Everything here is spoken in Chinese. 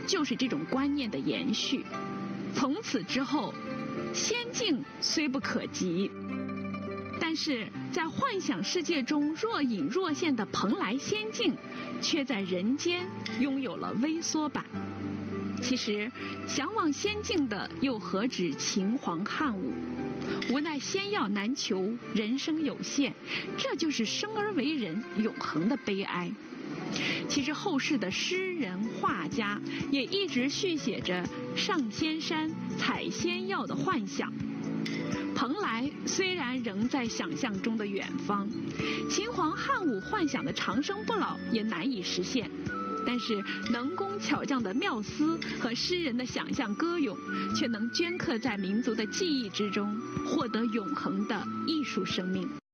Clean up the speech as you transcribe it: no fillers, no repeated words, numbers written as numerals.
就是这种观念的延续。从此之后，仙境虽不可及，但是在幻想世界中若隐若现的蓬莱仙境，却在人间拥有了微缩版。其实，向往仙境的又何止秦皇汉武？无奈仙药难求，人生有限，这就是生而为人永恒的悲哀。其实后世的诗人画家也一直续写着上仙山采仙药的幻想。蓬莱虽然仍在想象中的远方，秦皇汉武幻想的长生不老也难以实现，但是能工巧匠的妙思和诗人的想象歌咏，却能镌刻在民族的记忆之中，获得永恒的艺术生命。